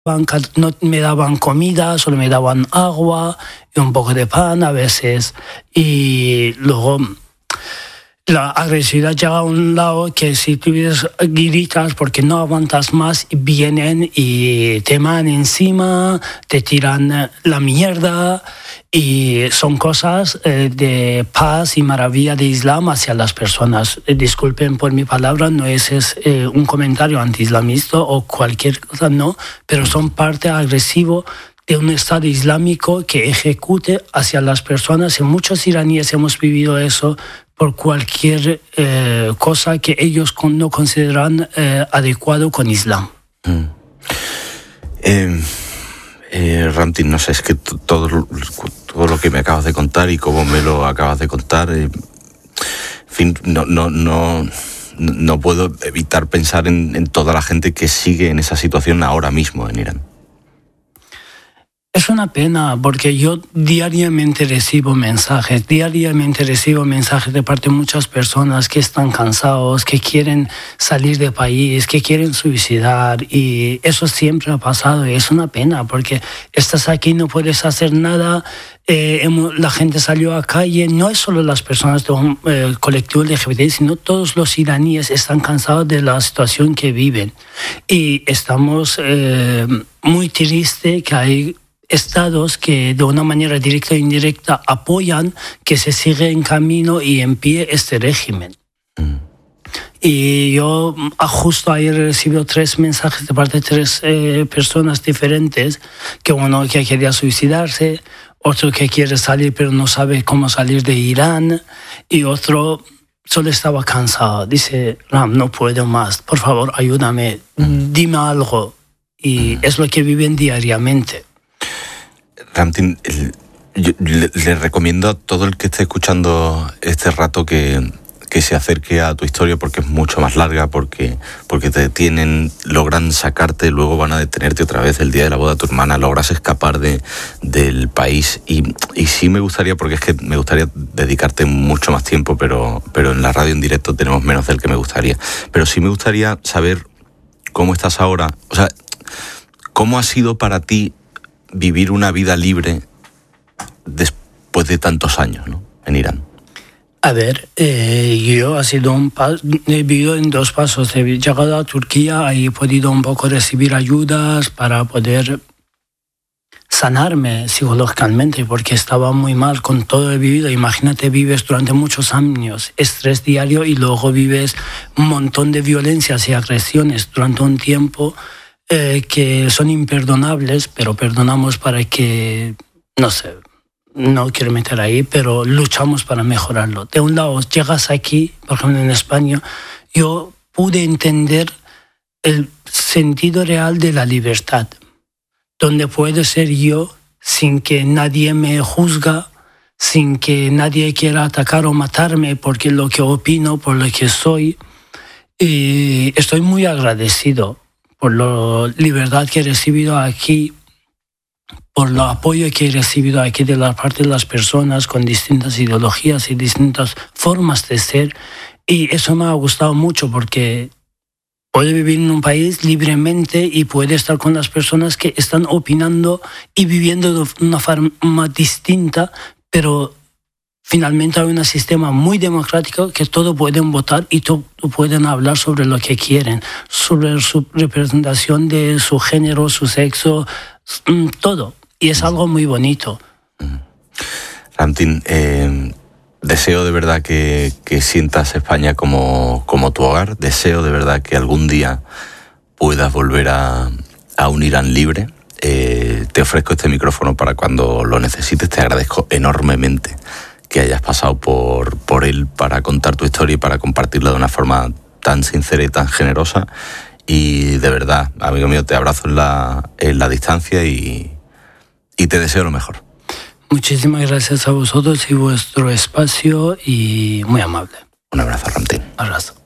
no me daban comida, solo me daban agua y un poco de pan a veces. Y luego la agresividad llega a un lado que si tú gritas porque no aguantas más, vienen y te van encima, te tiran la mierda, y son cosas de paz y maravilla de Islam hacia las personas. Disculpen por mi palabra, no es un comentario anti-islamista o cualquier cosa, no, pero son parte agresivo de un Estado islámico que ejecute hacia las personas, y muchos iraníes hemos vivido eso por cualquier cosa que ellos no consideran adecuado con Islam. Ramtin, no sé, es que todo lo que me acabas de contar y cómo me lo acabas de contar, en fin, no puedo evitar pensar en toda la gente que sigue en esa situación ahora mismo en Irán. Es una pena, porque yo diariamente recibo mensajes de parte de muchas personas que están cansados, que quieren salir del país, que quieren suicidar, y eso siempre ha pasado, y es una pena, porque estás aquí, no puedes hacer nada. La gente salió a calle, no es solo las personas del colectivo LGBT, sino todos los iraníes están cansados de la situación que viven, y estamos muy tristes que hay estados que de una manera directa o indirecta apoyan que se siga en camino y en pie este régimen. Y yo justo ayer he recibido 3 mensajes de parte de 3 personas diferentes, que uno que quería suicidarse, otro que quiere salir pero no sabe cómo salir de Irán, y otro solo estaba cansado. Dice: Ram, no puedo más, por favor ayúdame, dime algo. Y es lo que viven diariamente. Ramtin, yo le recomiendo a todo el que esté escuchando este rato que se acerque a tu historia, porque es mucho más larga, porque te detienen, logran sacarte, luego van a detenerte otra vez el día de la boda de tu hermana, logras escapar del país, y sí me gustaría, porque es que me gustaría dedicarte mucho más tiempo, pero en la radio en directo tenemos menos del que me gustaría. Pero sí me gustaría saber cómo estás ahora, o sea, cómo ha sido para ti vivir una vida libre después de tantos años, ¿no?, en Irán. A ver, yo he vivido en 2 pasos. He llegado a Turquía y he podido un poco recibir ayudas para poder sanarme psicológicamente, porque estaba muy mal con todo he vivido. Imagínate, vives durante muchos años estrés diario y luego vives un montón de violencias y agresiones durante un tiempo que son imperdonables, pero perdonamos para que, no sé, no quiero meter ahí, pero luchamos para mejorarlo. De un lado, llegas aquí, por ejemplo en España, yo pude entender el sentido real de la libertad, donde puedo ser yo sin que nadie me juzga, sin que nadie quiera atacar o matarme porque lo que opino, por lo que soy. Y estoy muy agradecido por la libertad que he recibido aquí, por el apoyo que he recibido aquí de la parte de las personas con distintas ideologías y distintas formas de ser. Y eso me ha gustado mucho, porque puedo vivir en un país libremente y puedo estar con las personas que están opinando y viviendo de una forma distinta, pero finalmente hay un sistema muy democrático que todos pueden votar y todos pueden hablar sobre lo que quieren, sobre su representación de su género, su sexo, todo. Y es algo muy bonito. Ramtin, deseo de verdad que sientas España como tu hogar. Deseo de verdad que algún día puedas volver a un Irán libre. Te ofrezco este micrófono para cuando lo necesites. Te agradezco enormemente que hayas pasado por él para contar tu historia y para compartirla de una forma tan sincera y tan generosa. Y de verdad, amigo mío, te abrazo en la distancia y te deseo lo mejor. Muchísimas gracias a vosotros y vuestro espacio, y muy amable. Un abrazo, Ramtin. Abrazo.